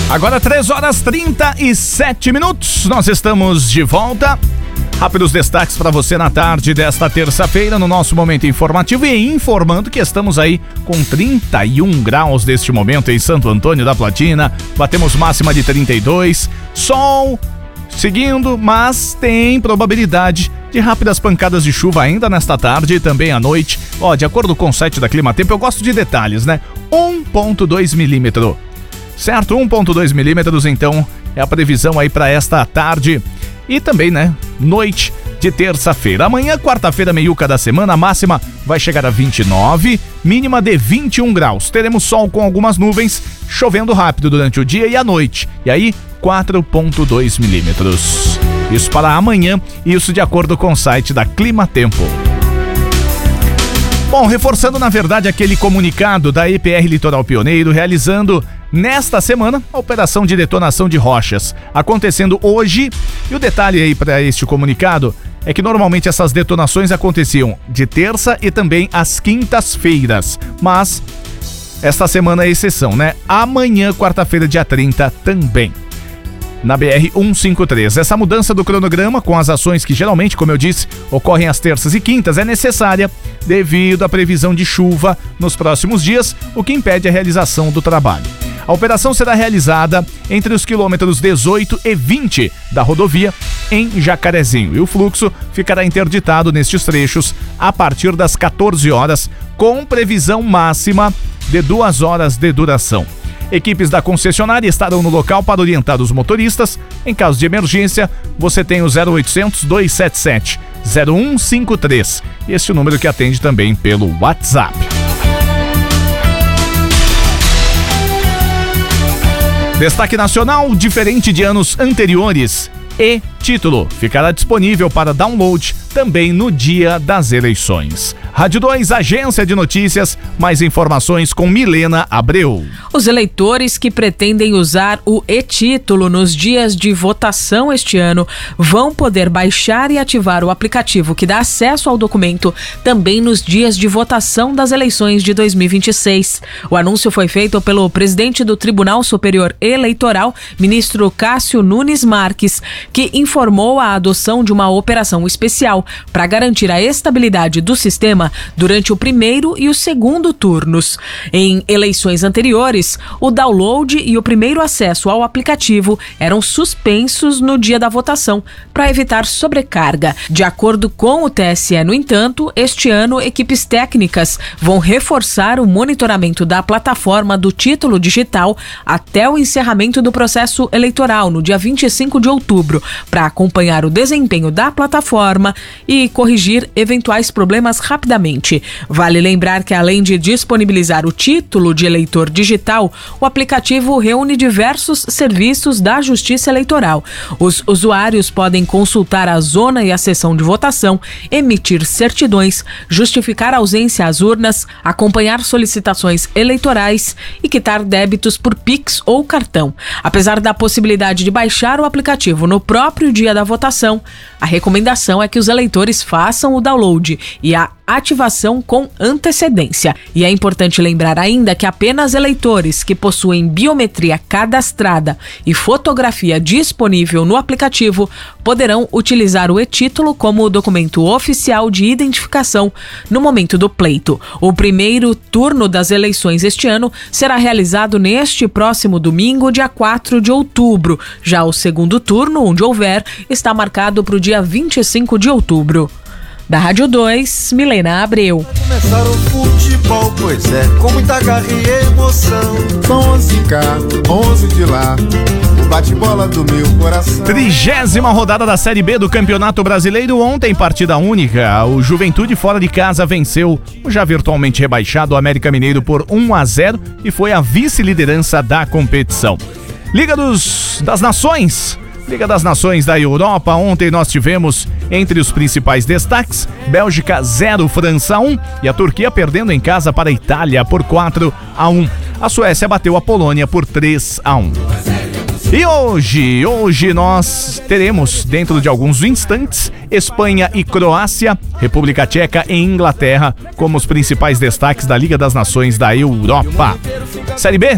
Agora 3h37, nós estamos de volta. Rápidos destaques para você na tarde desta terça-feira no nosso momento informativo e informando que estamos aí com 31 graus neste momento em Santo Antônio da Platina. Batemos máxima de 32, sol seguindo, mas tem probabilidade de rápidas pancadas de chuva ainda nesta tarde e também à noite. De acordo com o site da Climatempo, eu gosto de detalhes, né? 1,2 milímetro. Certo? 1,2 milímetros, então, é a previsão aí para esta tarde e também, né, noite de terça-feira. Amanhã, quarta-feira, meiuca da semana, a máxima vai chegar a 29, mínima de 21 graus. Teremos sol com algumas nuvens, chovendo rápido durante o dia e a noite. E aí, 4,2 milímetros. Isso para amanhã, isso de acordo com o site da Climatempo. Bom, reforçando na verdade aquele comunicado da EPR Litoral Pioneiro, realizando nesta semana a operação de detonação de rochas, acontecendo hoje. E o detalhe aí para este comunicado é que normalmente essas detonações aconteciam de terça e também às quintas-feiras, mas esta semana é exceção, né? Amanhã, quarta-feira, dia 30, também na BR-153. Essa mudança do cronograma com as ações que geralmente, como eu disse, ocorrem às terças e quintas é necessária devido à previsão de chuva nos próximos dias, o que impede a realização do trabalho. A operação será realizada entre os quilômetros 18 e 20 da rodovia em Jacarezinho e o fluxo ficará interditado nestes trechos a partir das 14 horas, com previsão máxima de 2 horas de duração. Equipes da concessionária estarão no local para orientar os motoristas. Em caso de emergência, você tem o 0800 277 0153. Este número que atende também pelo WhatsApp. Destaque nacional, diferente de anos anteriores. E-Título ficará disponível para download também no dia das eleições. Rádio 2, Agência de Notícias, mais informações com Milena Abreu. Os eleitores que pretendem usar o e-Título nos dias de votação este ano vão poder baixar e ativar o aplicativo que dá acesso ao documento também nos dias de votação das eleições de 2026. O anúncio foi feito pelo presidente do Tribunal Superior Eleitoral, ministro Cássio Nunes Marques, que informou a adoção de uma operação especial para garantir a estabilidade do sistema durante o primeiro e o segundo turnos. Em eleições anteriores, o download e o primeiro acesso ao aplicativo eram suspensos no dia da votação para evitar sobrecarga. De acordo com o TSE, no entanto, este ano equipes técnicas vão reforçar o monitoramento da plataforma do título digital até o encerramento do processo eleitoral no dia 25 de outubro, para acompanhar o desempenho da plataforma e corrigir eventuais problemas rapidamente. Vale lembrar que, além de disponibilizar o título de eleitor digital, o aplicativo reúne diversos serviços da Justiça Eleitoral. Os usuários podem consultar a zona e a sessão de votação, emitir certidões, justificar ausência às urnas, acompanhar solicitações eleitorais e quitar débitos por Pix ou cartão. Apesar da possibilidade de baixar o aplicativo no próprio dia da votação, a recomendação é que os eleitores façam o download e a ativação com antecedência. E é importante lembrar ainda que apenas eleitores que possuem biometria cadastrada e fotografia disponível no aplicativo poderão utilizar o e-Título como documento oficial de identificação no momento do pleito. O primeiro turno das eleições este ano será realizado neste próximo domingo, dia 4 de outubro. Já o segundo turno, onde houver, está marcado para o dia 25 de outubro. Da Rádio 2, Milena Abreu. Começar o futebol, pois é, com muita garra e emoção. Com 11 cá, 11 de lá, o bate-bola do meu coração. 30ª rodada da Série B do Campeonato Brasileiro. Ontem, partida única, o Juventude fora de casa venceu o já virtualmente rebaixado América Mineiro por 1-0 e foi a vice-liderança da competição. Liga das Nações. Liga das Nações da Europa, ontem nós tivemos entre os principais destaques, Bélgica 0, França 1 e a Turquia perdendo em casa para a Itália por 4-1. A Suécia bateu a Polônia por 3-1. E hoje nós teremos, dentro de alguns instantes, Espanha e Croácia, República Tcheca e Inglaterra como os principais destaques da Liga das Nações da Europa. Série B,